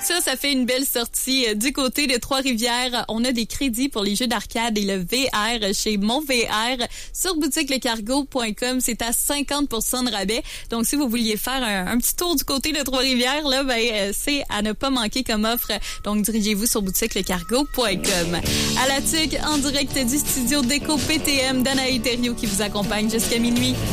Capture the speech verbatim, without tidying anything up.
Ça, ça fait une belle sortie. Du côté de Trois-Rivières, on a des crédits pour les jeux d'arcade et le V R chez Mon V R sur boutique le cargo point com. C'est à cinquante pour cent de rabais. Donc, si vous vouliez faire un, un petit tour du côté de Trois-Rivières, là, ben, c'est à ne pas manquer comme offre. Donc, dirigez-vous sur boutique le cargo point com. À la T U C, en direct du studio Déco P T M d'Anaï Thériault qui vous accompagne jusqu'à minuit.